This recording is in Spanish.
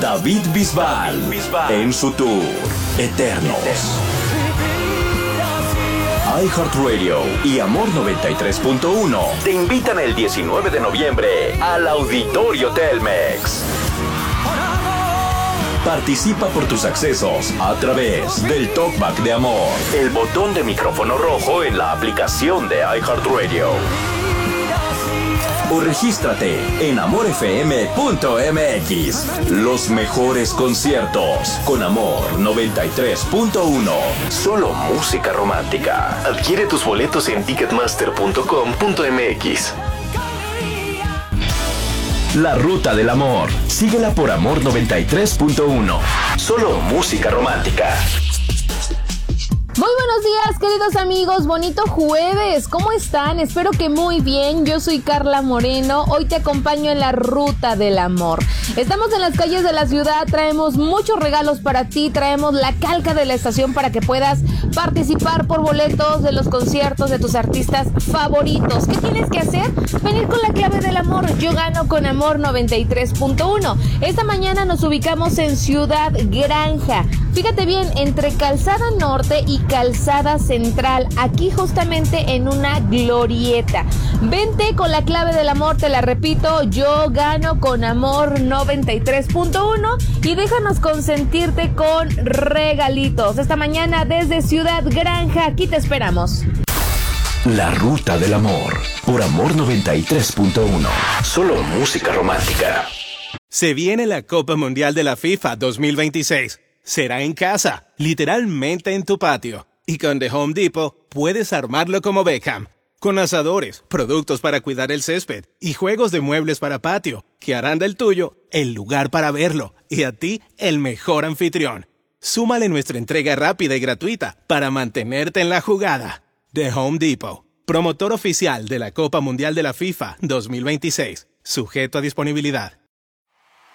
David Bisbal en su tour Eternos. iHeartRadio y Amor 93.1 te invitan el 19 de noviembre al Auditorio Telmex. Participa por tus accesos a través del Talkback de Amor, el botón de micrófono rojo en la aplicación de iHeartRadio. O regístrate en amorfm.mx. Los mejores conciertos con Amor 93.1. Solo música romántica. Adquiere tus boletos en ticketmaster.com.mx. La Ruta del Amor. Síguela por Amor 93.1. Solo música romántica. Muy buenos días, queridos amigos, bonito jueves, ¿cómo están? Espero que muy bien, yo soy Carla Moreno, hoy te acompaño en la Ruta del Amor. Estamos en las calles de la ciudad, traemos muchos regalos para ti, traemos la calca de la estación para que puedas participar por boletos de los conciertos de tus artistas favoritos. ¿Qué tienes que hacer? Venir con la clave del amor, yo gano con Amor 93.1. Esta mañana nos ubicamos en Ciudad Granja. Fíjate bien, entre Calzada Norte y Calzada Central, aquí justamente en una glorieta. Vente con la clave del amor, te la repito, yo gano con Amor 93.1 y déjanos consentirte con regalitos. Esta mañana desde Ciudad Granja, aquí te esperamos. La Ruta del Amor, por Amor 93.1. Solo música romántica. Se viene la Copa Mundial de la FIFA 2026. Será en casa, literalmente en tu patio. Y con The Home Depot puedes armarlo como Beckham. Con asadores, productos para cuidar el césped y juegos de muebles para patio, que harán del tuyo el lugar para verlo y a ti el mejor anfitrión. Súmale nuestra entrega rápida y gratuita para mantenerte en la jugada. The Home Depot, promotor oficial de la Copa Mundial de la FIFA 2026. Sujeto a disponibilidad.